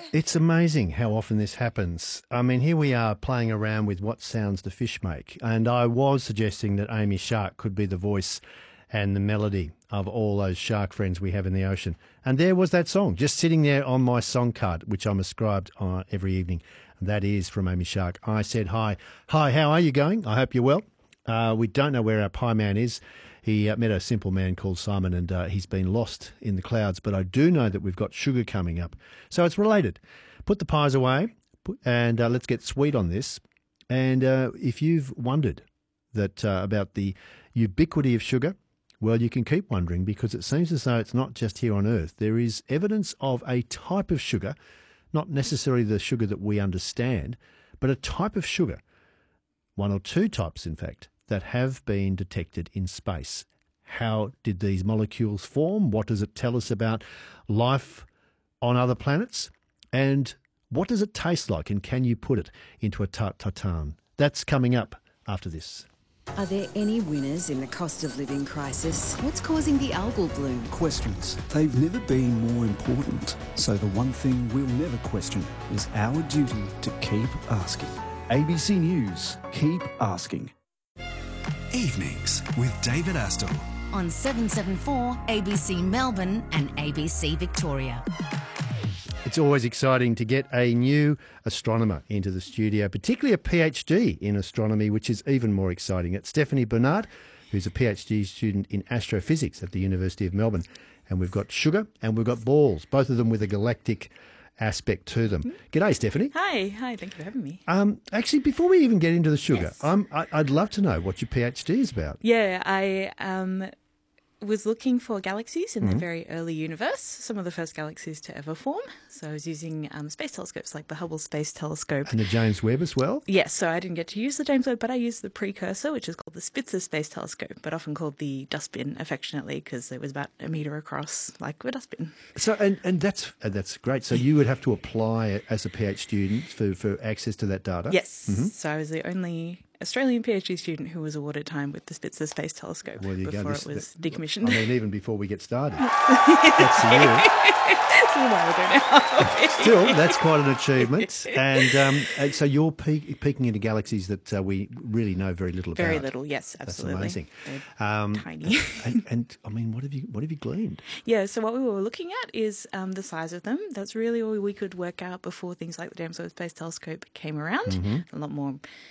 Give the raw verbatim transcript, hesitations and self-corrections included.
It's amazing how often this happens. I mean, here we are playing around with what sounds the fish make, and I was suggesting that Amy Shark could be the voice and the melody of all those shark friends we have in the ocean. And there was that song, just sitting there on my song card, which I'm ascribed uh, every evening. And that is from Amy Shark. I said, hi. Hi, how are you going? I hope you're well. Uh, we don't know where our pie man is. He uh, met a simple man called Simon, and uh, he's been lost in the clouds. But I do know that we've got sugar coming up. So it's related. Put the pies away, put, and uh, let's get sweet on this. And uh, if you've wondered that uh, about the ubiquity of sugar, well, you can keep wondering, because it seems as though it's not just here on Earth. There is evidence of a type of sugar, not necessarily the sugar that we understand, but a type of sugar, one or two types, in fact, that have been detected in space. How did these molecules form? What does it tell us about life on other planets? And what does it taste like? And can you put it into a tart tartane? That's coming up after this. Are there any winners in the cost of living crisis? What's causing the algal bloom? Questions. They've never been more important. So the one thing we'll never question is our duty to keep asking. A B C News. Keep asking. Evenings with David Astle. On seven seven four A B C Melbourne and A B C Victoria. It's always exciting to get a new astronomer into the studio, particularly a PhD in astronomy, which is even more exciting. It's Stephanie Bernard, who's a PhD student in astrophysics at the University of Melbourne. And we've got sugar and we've got balls, both of them with a galactic aspect to them. G'day, Stephanie. Hi, hi, thank you for having me. Um, actually, before we even get into the sugar, Yes. I'm, I, I'd love to know what your PhD is about. Yeah, I um, was looking for galaxies in Mm-hmm. the very early universe, some of the first galaxies to ever form. So I was using um, space telescopes like the Hubble Space Telescope. And the James Webb as well? Yes, so I didn't get to use the James Webb, but I used the precursor, which is called the Spitzer Space Telescope, but often called the dustbin affectionately because it was about a metre across, like a dustbin. So, and, and that's uh, that's great. So you would have to apply as a PhD student for, for access to that data? Yes, Mm-hmm. so I was the only Australian PhD student who was awarded time with the Spitzer Space Telescope Well, you go. before This- it was that- decommissioned. I mean, even before we get started. That's the year. It's a while ago now. Still, that's quite an achievement. And um, and so you're peek, peeking into galaxies that uh, we really know very little about. Very little, yes, That's absolutely. amazing. They're Um, tiny. and, and I mean, what have you what have you gleaned? Yeah, so what we were looking at is um, the size of them. That's really all we could work out before things like the James Webb Space Telescope came around. Mm-hmm. A lot more